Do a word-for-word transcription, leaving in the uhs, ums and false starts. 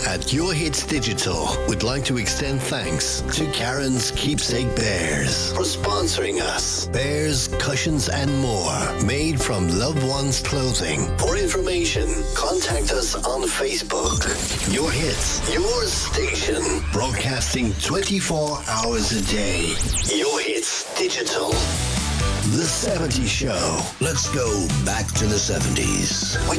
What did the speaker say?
at Your Hits Digital would like to extend thanks to Karen's Keepsake Bears for sponsoring us. Bears, cushions, and more made from loved ones' clothing. For information, contact us on Facebook. Your Hits, your station, broadcasting twenty-four hours a day. Your Hits Digital. The seventies Show. Let's go back to the seventies. With